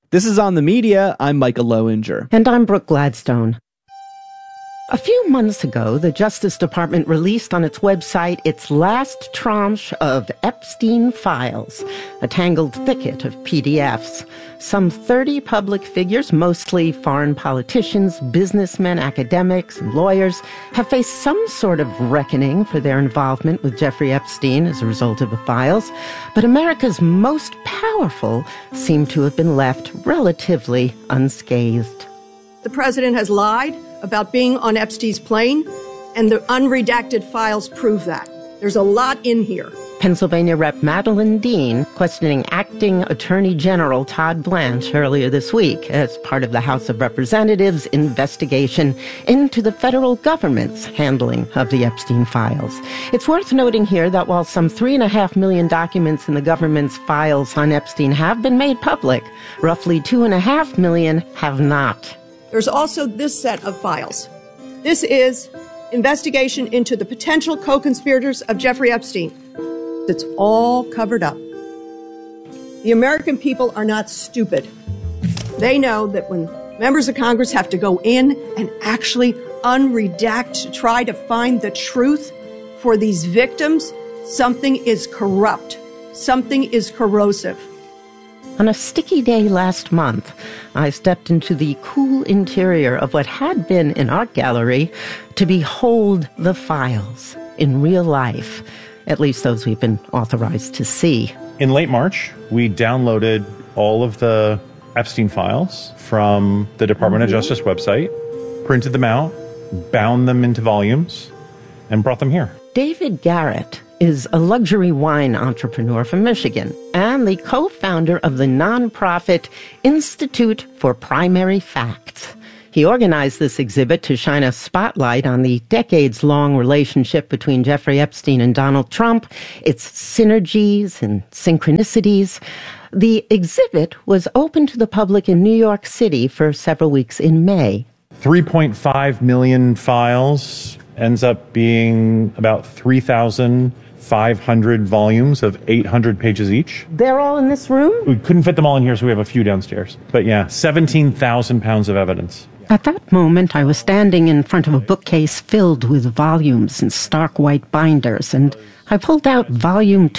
This is On the Media. I'm Michael Lowinger. And I'm Brooke Gladstone. A few months ago, the Justice Department released on its website its last tranche of Epstein files, a tangled thicket of PDFs. Some 30 public figures, mostly foreign politicians, businessmen, academics, and lawyers, have faced some sort of reckoning for their involvement with Jeffrey Epstein as a result of the files. But America's most powerful seem to have been left relatively unscathed. The president has lied about being on Epstein's plane, and the unredacted files prove that. There's a lot in here. Pennsylvania Rep. Madeleine Dean questioning acting Attorney General Todd Blanche earlier this week as part of the House of Representatives' investigation into the federal government's handling of the Epstein files. It's worth noting here that while some 3.5 million documents in the government's files on Epstein have been made public, roughly 2.5 million have not. There's also this set of files. This is investigation into the potential co-conspirators of Jeffrey Epstein. It's all covered up. The American people are not stupid. They know that when members of Congress have to go in and actually unredact to try to find the truth for these victims, something is corrupt. Something is corrosive. On a sticky day last month, I stepped into the cool interior of what had been an art gallery to behold the files in real life, at least those we've been authorized to see. In late March, we downloaded all of the Epstein files from the Department of Justice website, printed them out, bound them into volumes, and brought them here. David Garrett is a luxury wine entrepreneur from Michigan and the co-founder of the nonprofit Institute for Primary Facts. He organized this exhibit to shine a spotlight on the decades-long relationship between Jeffrey Epstein and Donald Trump, its synergies and synchronicities. The exhibit was open to the public in New York City for several weeks in May. 3.5 million files ends up being about 3,500 volumes of 800 pages each. They're all in this room? We couldn't fit them all in here, so we have a few downstairs. But yeah, 17,000 pounds of evidence. At that moment, I was standing in front of a bookcase filled with volumes in stark white binders, and I pulled out volume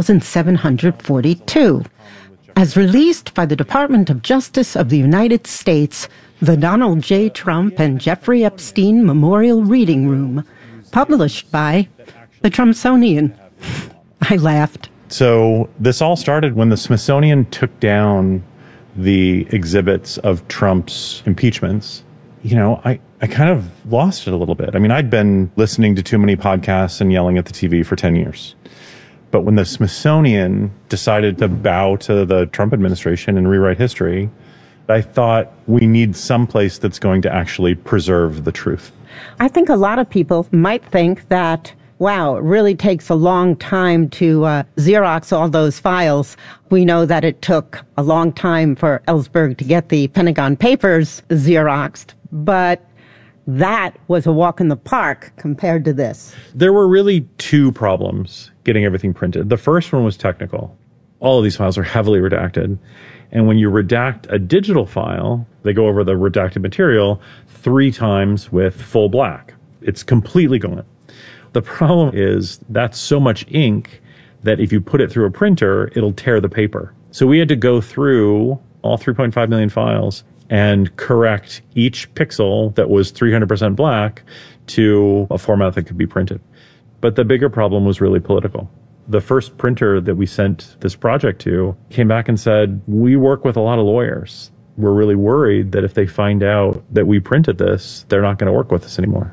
2742. As released by the Department of Justice of the United States, the Donald J. Trump and Jeffrey Epstein Memorial Reading Room, published by the Trumpsonian. I laughed. So this all started when the Smithsonian took down the exhibits of Trump's impeachments. You know, I kind of lost it a little bit. I mean, I'd been listening to too many podcasts and yelling at the TV for 10 years. But when the Smithsonian decided to bow to the Trump administration and rewrite history, I thought we need some place that's going to actually preserve the truth. I think a lot of people might think that, wow, it really takes a long time to Xerox all those files. We know that it took a long time for Ellsberg to get the Pentagon Papers Xeroxed, but that was a walk in the park compared to this. There were really two problems getting everything printed. The first one was technical. All of these files are heavily redacted. And when you redact a digital file, they go over the redacted material 3 times with full black. It's completely gone. The problem is that's so much ink that if you put it through a printer, it'll tear the paper. So we had to go through all 3.5 million files and correct each pixel that was 300% black to a format that could be printed. But the bigger problem was really political. The first printer that we sent this project to came back and said, we work with a lot of lawyers. We're really worried that if they find out that we printed this, they're not going to work with us anymore.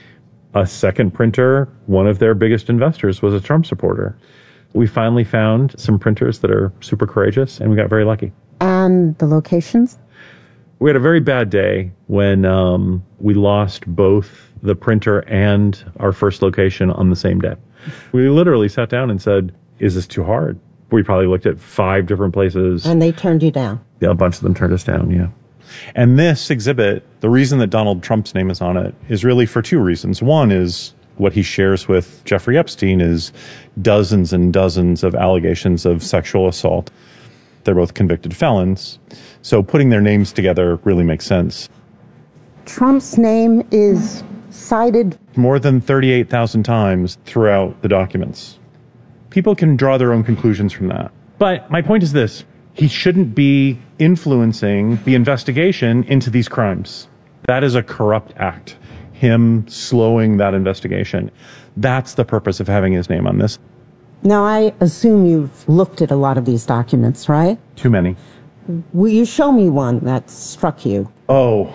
A second printer, one of their biggest investors, was a Trump supporter. We finally found some printers that are super courageous, and we got very lucky. And the locations? We had a very bad day when we lost both the printer and our first location on the same day. We literally sat down and said, is this too hard? We probably looked at 5 different places. And they turned you down? Yeah, a bunch of them turned us down, yeah. And this exhibit, the reason that Donald Trump's name is on it is really for 2 reasons. One is what he shares with Jeffrey Epstein is dozens and dozens of allegations of sexual assault. They're both convicted felons. So putting their names together really makes sense. Trump's name is cited More than 38,000 times throughout the documents. People can draw their own conclusions from that. But my point is this. He shouldn't be influencing the investigation into these crimes. That is a corrupt act. Him slowing that investigation. That's the purpose of having his name on this. Now, I assume you've looked at a lot of these documents, right? Too many. Will you show me one that struck you? Well,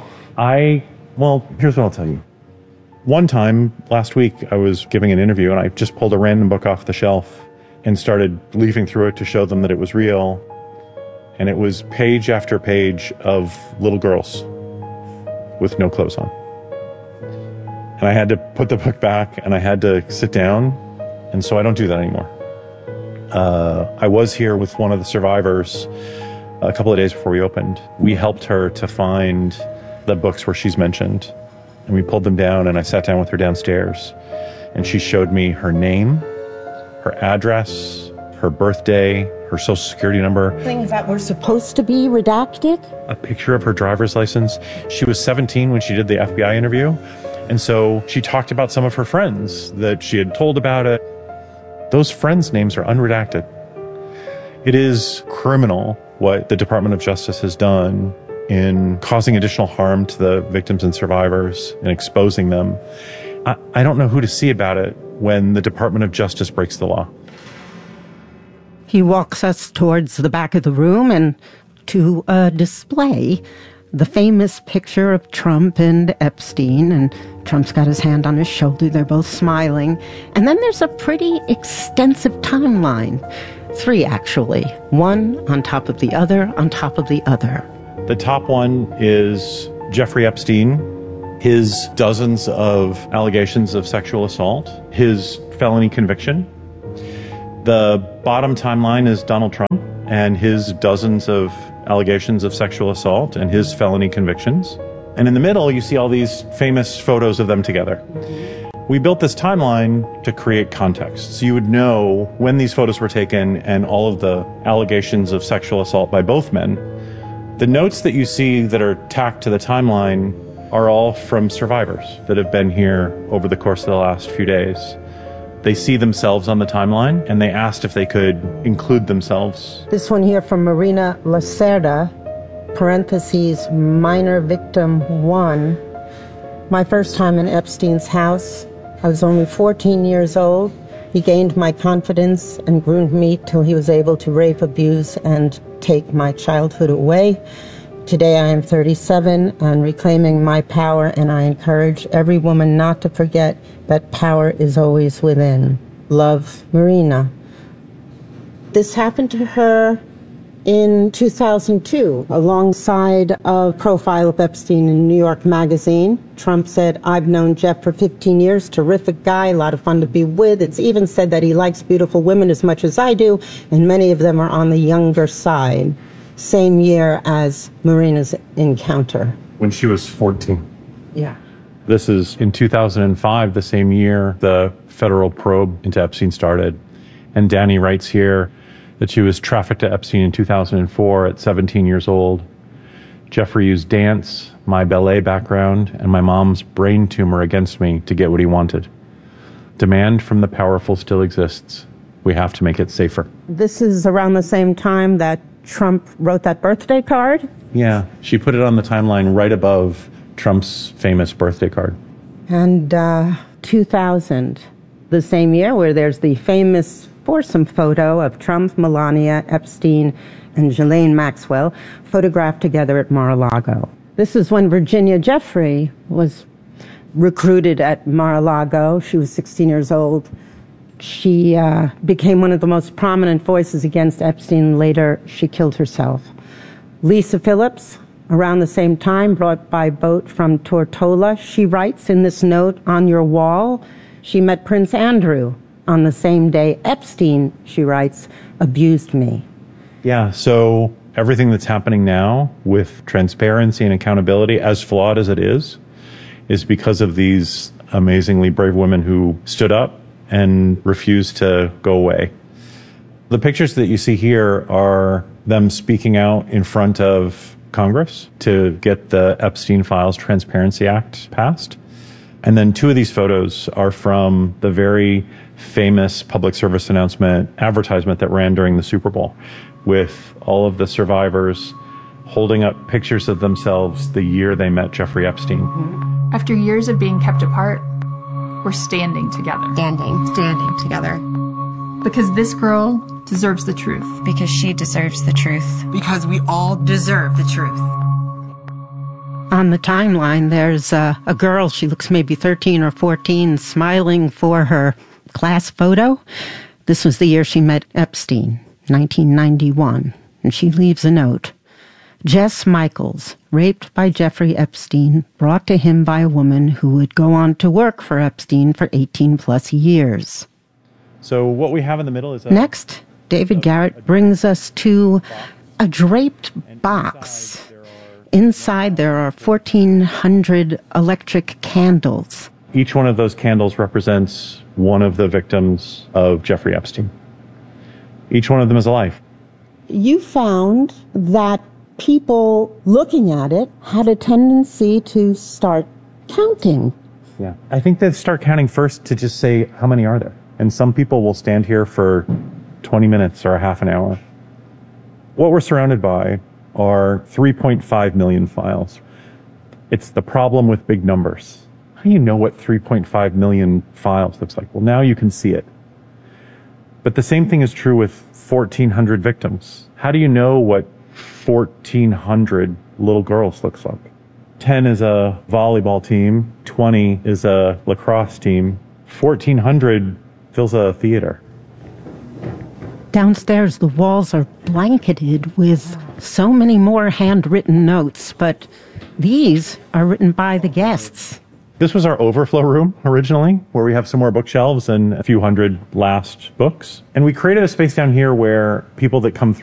here's what I'll tell you. One time, last week, I was giving an interview and I just pulled a random book off the shelf and started leafing through it to show them that it was real. And it was page after page of little girls with no clothes on. And I had to put the book back and I had to sit down. And so I don't do that anymore. I was here with one of the survivors a couple of days before we opened. We helped her to find the books where she's mentioned. And we pulled them down and I sat down with her downstairs. And she showed me her name, her address, her birthday, her social security number. Things that were supposed to be redacted? A picture of her driver's license. She was 17 when she did the FBI interview. And so she talked about some of her friends that she had told about it. Those friends' names are unredacted. It is criminal what the Department of Justice has done in causing additional harm to the victims and survivors and exposing them. I don't know who to see about it when the Department of Justice breaks the law. He walks us towards the back of the room and to a display, the famous picture of Trump and Epstein, and Trump's got his hand on his shoulder. They're both smiling. And then there's a pretty extensive timeline. 3, actually. One on top of the other, on top of the other. The top one is Jeffrey Epstein, his dozens of allegations of sexual assault, his felony conviction. The bottom timeline is Donald Trump and his dozens of allegations of sexual assault and his felony convictions. And in the middle, you see all these famous photos of them together. We built this timeline to create context, so you would know when these photos were taken and all of the allegations of sexual assault by both men. The notes that you see that are tacked to the timeline are all from survivors that have been here over the course of the last few days. They see themselves on the timeline, and they asked if they could include themselves. This one here from Marina Lacerda, parentheses, minor victim 1. My first time in Epstein's house. I was only 14 years old. He gained my confidence and groomed me till he was able to rape, abuse, and take my childhood away. Today I am 37 and reclaiming my power, and I encourage every woman not to forget that power is always within. Love, Marina. This happened to her in 2002, alongside a profile of Epstein in New York Magazine. Trump said, "I've known Jeff for 15 years, terrific guy, a lot of fun to be with. It's even said that he likes beautiful women as much as I do, and many of them are on the younger side." Same year as Marina's encounter. When she was 14. Yeah. This is in 2005, the same year the federal probe into Epstein started. And Danny writes here that she was trafficked to Epstein in 2004 at 17 years old. Jeffrey used dance, my ballet background, and my mom's brain tumor against me to get what he wanted. Demand from the powerful still exists. We have to make it safer. This is around the same time that Trump wrote that birthday card? Yeah, she put it on the timeline right above Trump's famous birthday card. And 2000, the same year, where there's the famous foursome photo of Trump, Melania, Epstein, and Ghislaine Maxwell photographed together at Mar-a-Lago. This is when Virginia Giuffre was recruited at Mar-a-Lago. She was 16 years old. She became one of the most prominent voices against Epstein. Later, she killed herself. Lisa Phillips, around the same time, brought by boat from Tortola. She writes in this note on your wall, she met Prince Andrew on the same day. Epstein, she writes, abused me. Yeah, so everything that's happening now with transparency and accountability, as flawed as it is because of these amazingly brave women who stood up and refused to go away. The pictures that you see here are them speaking out in front of Congress to get the Epstein Files Transparency Act passed. And then 2 of these photos are from the very famous public service announcement advertisement that ran during the Super Bowl, with all of the survivors holding up pictures of themselves the year they met Jeffrey Epstein. After years of being kept apart, we're standing together. Standing together. Because this girl deserves the truth. Because she deserves the truth. Because we all deserve the truth. On the timeline, there's a girl, she looks maybe 13 or 14, smiling for her class photo. This was the year she met Epstein, 1991, and she leaves a note. Jess Michaels, raped by Jeffrey Epstein, brought to him by a woman who would go on to work for Epstein for 18 plus years. So what we have in the middle is... Next, David Garrett brings us to a draped box. Inside there are 1,400 electric candles. Each one of those candles represents one of the victims of Jeffrey Epstein. Each one of them is alive. You found that people looking at it had a tendency to start counting. Yeah. I think they start counting first to just say, how many are there? And some people will stand here for 20 minutes or a half an hour. What we're surrounded by are 3.5 million files. It's the problem with big numbers. How do you know what 3.5 million files looks like? Well, now you can see it. But the same thing is true with 1,400 victims. How do you know what 1,400 little girls looks like? 10 is a volleyball team, 20 is a lacrosse team, 1,400 fills a theater. Downstairs, the walls are blanketed with so many more handwritten notes, but these are written by the guests. This was our overflow room originally, where we have some more bookshelves and a few hundred last books. And we created a space down here where people that come through